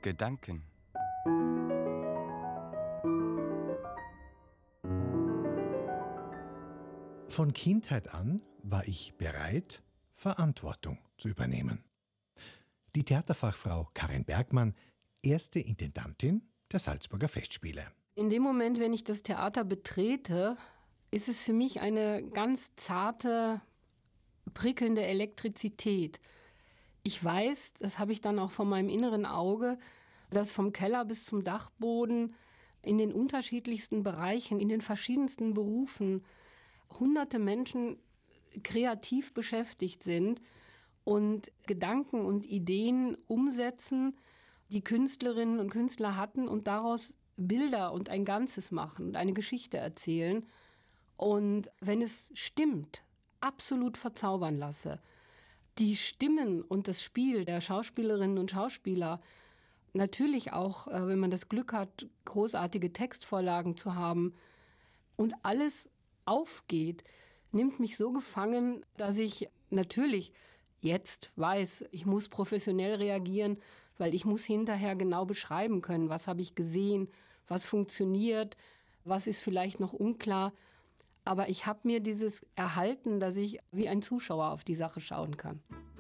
Gedanken. Von Kindheit an war ich bereit, Verantwortung zu übernehmen. Die Theaterfachfrau Karin Bergmann, erste Intendantin der Salzburger Festspiele. In dem Moment, wenn ich das Theater betrete, ist es für mich eine ganz zarte, prickelnde Elektrizität. Ich weiß, das habe ich dann auch vor meinem inneren Auge, dass vom Keller bis zum Dachboden in den unterschiedlichsten Bereichen, in den verschiedensten Berufen hunderte Menschen kreativ beschäftigt sind und Gedanken und Ideen umsetzen, die Künstlerinnen und Künstler hatten und daraus Bilder und ein Ganzes machen und eine Geschichte erzählen. Und wenn es stimmt, absolut verzaubern lasse. Die Stimmen und das Spiel der Schauspielerinnen und Schauspieler, natürlich auch, wenn man das Glück hat, großartige Textvorlagen zu haben und alles aufgeht, nimmt mich so gefangen, dass ich natürlich jetzt weiß, ich muss professionell reagieren, weil ich muss hinterher genau beschreiben können, was habe ich gesehen, was funktioniert, was ist vielleicht noch unklar. Aber ich habe mir dieses erhalten, dass ich wie ein Zuschauer auf die Sache schauen kann.